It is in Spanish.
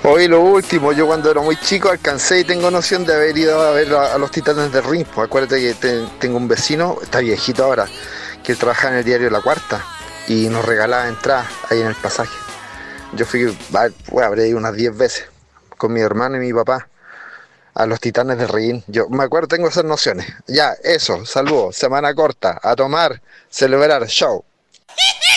Hoy lo último, yo cuando era muy chico alcancé y tengo noción de haber ido a ver a los Titanes del Ring. Pues acuérdate que tengo un vecino, está viejito ahora, que él trabajaba en el diario La Cuarta y nos regalaba entradas ahí en el pasaje. Yo fui, habré ido unas 10 veces con mi hermano y mi papá a los Titanes del Ring. Yo me acuerdo, tengo esas nociones. Ya, eso, saludos, semana corta, a tomar, celebrar, show.